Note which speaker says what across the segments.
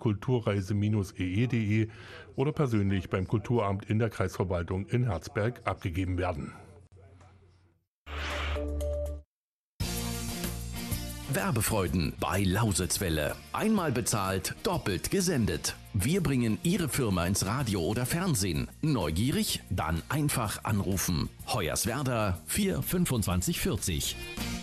Speaker 1: kulturreise-ee.de oder persönlich beim Kulturamt in der Kreisverwaltung in Herzberg abgegeben werden.
Speaker 2: Werbefreuden bei Lausitzwelle. Einmal bezahlt, doppelt gesendet. Wir bringen Ihre Firma ins Radio oder Fernsehen. Neugierig? Dann einfach anrufen. Hoyerswerda 4 25 40.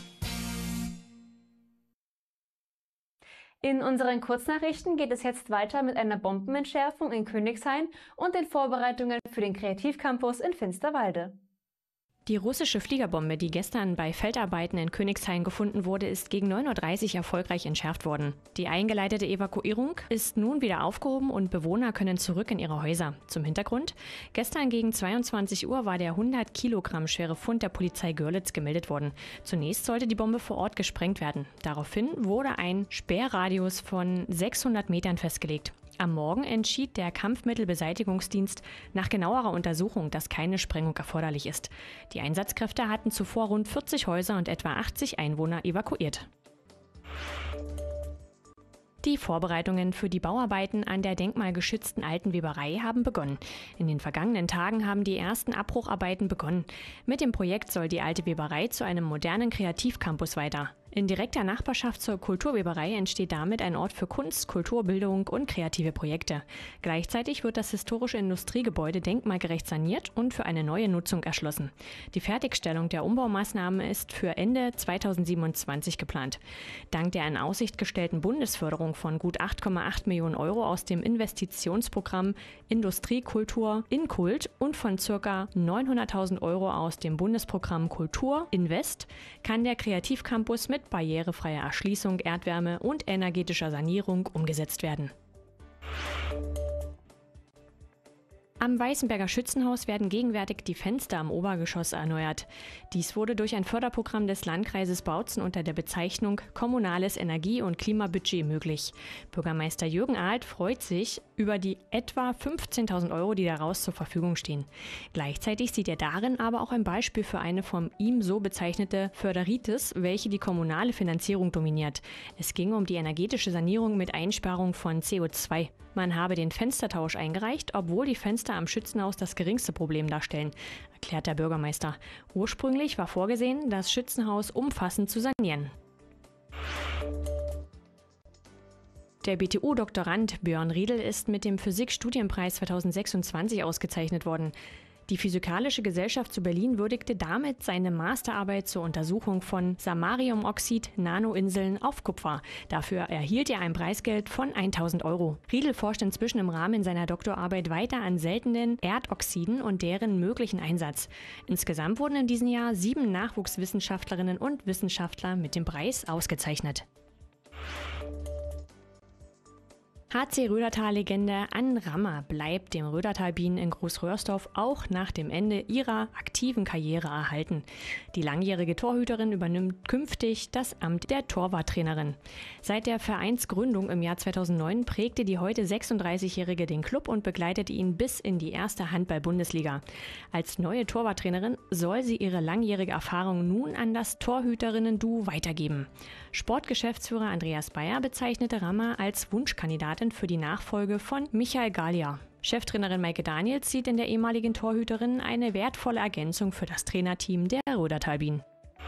Speaker 3: In unseren Kurznachrichten geht es jetzt weiter mit einer Bombenentschärfung in Königshain und den Vorbereitungen für den Kreativcampus in Finsterwalde.
Speaker 4: Die russische Fliegerbombe, die gestern bei Feldarbeiten in Königshain gefunden wurde, ist gegen 9:30 Uhr erfolgreich entschärft worden. Die eingeleitete Evakuierung ist nun wieder aufgehoben und Bewohner können zurück in ihre Häuser. Zum Hintergrund: Gestern gegen 22 Uhr war der 100 Kilogramm schwere Fund der Polizei Görlitz gemeldet worden. Zunächst sollte die Bombe vor Ort gesprengt werden. Daraufhin wurde ein Sperrradius von 600 Metern festgelegt. Am Morgen entschied der Kampfmittelbeseitigungsdienst nach genauerer Untersuchung, dass keine Sprengung erforderlich ist. Die Einsatzkräfte hatten zuvor rund 40 Häuser und etwa 80 Einwohner evakuiert. Die Vorbereitungen für die Bauarbeiten an der denkmalgeschützten Alten Weberei haben begonnen. In den vergangenen Tagen haben die ersten Abbrucharbeiten begonnen. Mit dem Projekt soll die Alte Weberei zu einem modernen Kreativcampus weiter. In direkter Nachbarschaft zur Kulturweberei entsteht damit ein Ort für Kunst, Kulturbildung und kreative Projekte. Gleichzeitig wird das historische Industriegebäude denkmalgerecht saniert und für eine neue Nutzung erschlossen. Die Fertigstellung der Umbaumaßnahmen ist für Ende 2027 geplant. Dank der in Aussicht gestellten Bundesförderung von gut 8,8 Millionen Euro aus dem Investitionsprogramm Industriekultur in Kult und von ca. 900.000 Euro aus dem Bundesprogramm Kultur Invest kann der Kreativcampus mit barrierefreier Erschließung, Erdwärme und energetischer Sanierung umgesetzt werden. Am Weißenberger Schützenhaus werden gegenwärtig die Fenster am Obergeschoss erneuert. Dies wurde durch ein Förderprogramm des Landkreises Bautzen unter der Bezeichnung Kommunales Energie- und Klimabudget möglich. Bürgermeister Jürgen Ahlt freut sich über die etwa 15.000 Euro, die daraus zur Verfügung stehen. Gleichzeitig sieht er darin aber auch ein Beispiel für eine von ihm so bezeichnete Förderitis, welche die kommunale Finanzierung dominiert. Es ging um die energetische Sanierung mit Einsparung von CO2. Man habe den Fenstertausch eingereicht, obwohl die Fenster am Schützenhaus das geringste Problem darstellen, erklärt der Bürgermeister. Ursprünglich war vorgesehen, das Schützenhaus umfassend zu sanieren. Der BTU-Doktorand Björn Riedel ist mit dem Physik-Studienpreis 2026 ausgezeichnet worden. Die Physikalische Gesellschaft zu Berlin würdigte damit seine Masterarbeit zur Untersuchung von Samariumoxid-Nanoinseln auf Kupfer. Dafür erhielt er ein Preisgeld von 1.000 Euro. Riedel forscht inzwischen im Rahmen seiner Doktorarbeit weiter an seltenen Erdoxiden und deren möglichen Einsatz. Insgesamt wurden in diesem Jahr 7 Nachwuchswissenschaftlerinnen und Wissenschaftler mit dem Preis ausgezeichnet. HC Rödertal-Legende Ann Rammer bleibt dem Rödertal-Bienen in Großröhrsdorf auch nach dem Ende ihrer aktiven Karriere erhalten. Die langjährige Torhüterin übernimmt künftig das Amt der Torwarttrainerin. Seit der Vereinsgründung im Jahr 2009 prägte die heute 36-Jährige den Club und begleitete ihn bis in die erste Handball-Bundesliga. Als neue Torwarttrainerin soll sie ihre langjährige Erfahrung nun an das Torhüterinnen-Duo weitergeben. Sportgeschäftsführer Andreas Bayer bezeichnete Rammer als Wunschkandidatin für die Nachfolge von Michael Gallia. Cheftrainerin Maike Daniels sieht in der ehemaligen Torhüterin eine wertvolle Ergänzung für das Trainerteam der Rödertal-Bienen.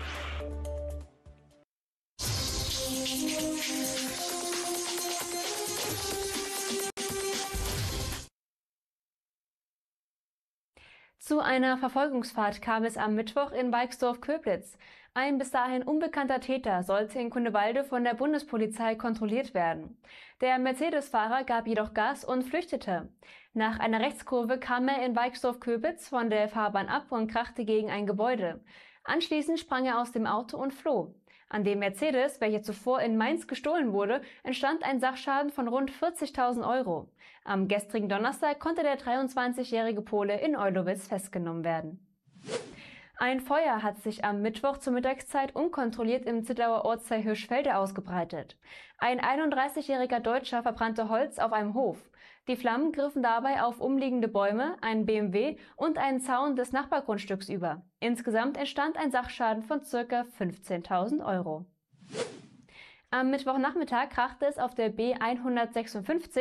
Speaker 3: Zu einer Verfolgungsfahrt kam es am Mittwoch in Weixdorf-Köblitz. Ein bis dahin unbekannter Täter sollte in Kunewalde von der Bundespolizei kontrolliert werden. Der Mercedes-Fahrer gab jedoch Gas und flüchtete. Nach einer Rechtskurve kam er in Weixdorf-Köblitz von der Fahrbahn ab und krachte gegen ein Gebäude. Anschließend sprang er aus dem Auto und floh. An dem Mercedes, welcher zuvor in Mainz gestohlen wurde, entstand ein Sachschaden von rund 40.000 Euro. Am gestrigen Donnerstag konnte der 23-jährige Pole in Eulowitz festgenommen werden. Ein Feuer hat sich am Mittwoch zur Mittagszeit unkontrolliert im Zittauer Ortsteil Hirschfelde ausgebreitet. Ein 31-jähriger Deutscher verbrannte Holz auf einem Hof. Die Flammen griffen dabei auf umliegende Bäume, einen BMW und einen Zaun des Nachbargrundstücks über. Insgesamt entstand ein Sachschaden von ca. 15.000 Euro. Am Mittwochnachmittag krachte es auf der B 156